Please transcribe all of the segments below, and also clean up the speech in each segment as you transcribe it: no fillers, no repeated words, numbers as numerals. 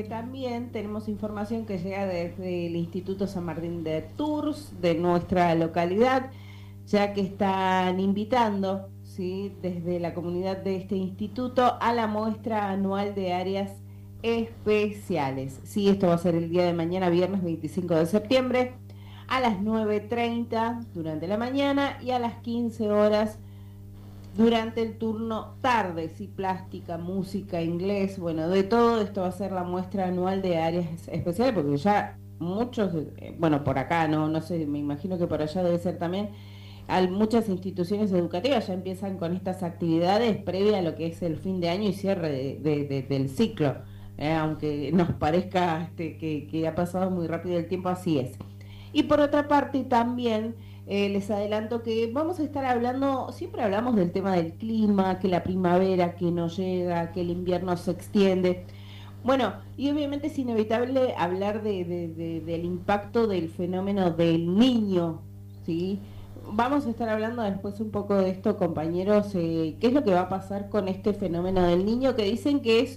también tenemos información que llega desde el Instituto San Martín de Tours de nuestra localidad, ya que están invitando, ¿sí?, desde la comunidad de este instituto a la muestra anual de áreas especiales. Sí, esto va a ser el día de mañana, viernes 25 de septiembre, a las 9:30 durante la mañana y a las 15 horas durante el turno tarde, sí, plástica, música, inglés, bueno, de todo esto va a ser la muestra anual de áreas especiales, porque ya muchos, bueno, por acá, no sé, me imagino que por allá debe ser también, muchas instituciones educativas ya empiezan con estas actividades previa a lo que es el fin de año y cierre del ciclo, aunque nos parezca que ha pasado muy rápido el tiempo, así es. Y por otra parte también les adelanto que vamos a estar hablando, siempre hablamos del tema del clima, que la primavera que no llega, que el invierno se extiende. Bueno, y obviamente es inevitable hablar del impacto del fenómeno del niño, ¿sí? Vamos a estar hablando después un poco de esto, compañeros, qué es lo que va a pasar con este fenómeno del niño, que dicen que es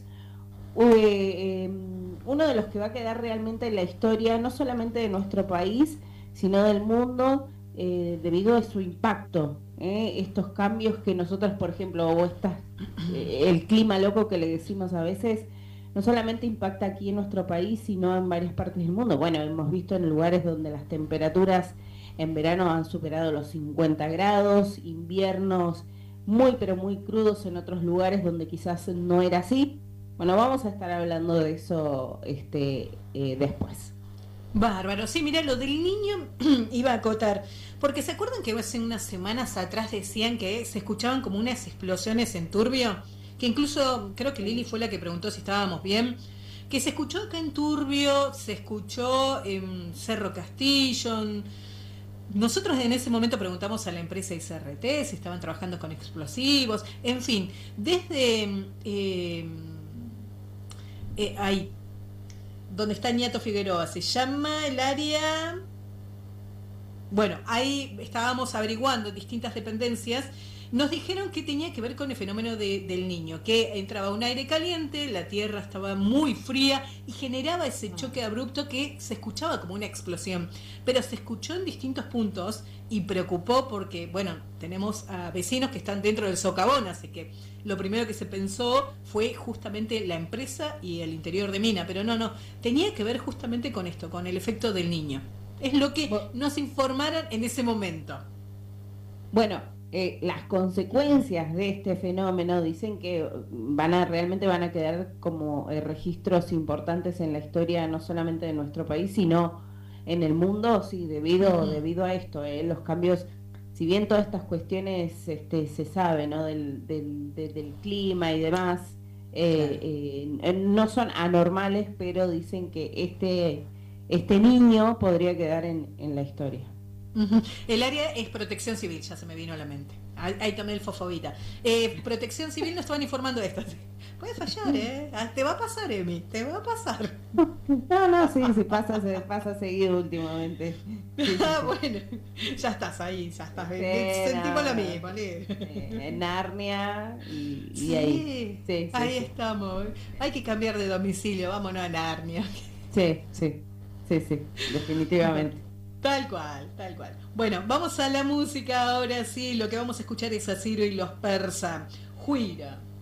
uno de los que va a quedar realmente en la historia, no solamente de nuestro país, sino del mundo, debido a su impacto, estos cambios que nosotros, por ejemplo, el clima loco que le decimos a veces, no solamente impacta aquí en nuestro país, sino en varias partes del mundo. Bueno, hemos visto en lugares donde las temperaturas en verano han superado los 50 grados, inviernos muy pero muy crudos en otros lugares donde quizás no era así. Bueno, vamos a estar hablando de eso después. Bárbaro, sí, mira, lo del niño iba a acotar, porque ¿se acuerdan que hace unas semanas atrás decían que se escuchaban como unas explosiones en Turbio? Que incluso, creo que Lili fue la que preguntó si estábamos bien, que se escuchó acá en Turbio, se escuchó en Cerro Castillo. Nosotros en ese momento preguntamos a la empresa ICRT si estaban trabajando con explosivos, en fin, desde ahí donde está Ñato Figueroa, se llama el área... Bueno, ahí estábamos averiguando distintas dependencias, nos dijeron que tenía que ver con el fenómeno del niño, que entraba un aire caliente, la tierra estaba muy fría y generaba ese choque abrupto que se escuchaba como una explosión, pero se escuchó en distintos puntos y preocupó porque, bueno, tenemos a vecinos que están dentro del socavón, así que lo primero que se pensó fue justamente la empresa y el interior de mina, pero no, tenía que ver justamente con esto, con el efecto del niño. Es lo que nos informaron en ese momento. Bueno, las consecuencias de este fenómeno dicen que realmente van a quedar como registros importantes en la historia, no solamente de nuestro país, sino en el mundo, sí, debido a esto, los cambios, si bien todas estas cuestiones se sabe, ¿no?, del clima y demás, no son anormales, pero dicen que este niño podría quedar en la historia. El área es protección civil, ya se me vino a la mente. Ahí también el fofobita. Protección civil nos estaban informando de esto. Puede fallar, te va a pasar, Emi, te va a pasar. No, sí, pasa seguido últimamente. Sí. Bueno, ya estás ahí, ya estás. Sentimos lo mismo, en Narnia y sí, ahí. Sí, ahí estamos. Hay que cambiar de domicilio, vámonos a Narnia. Sí, definitivamente. Tal cual. Bueno, vamos a la música ahora sí. Lo que vamos a escuchar es a Ciro y los Persas. Juira.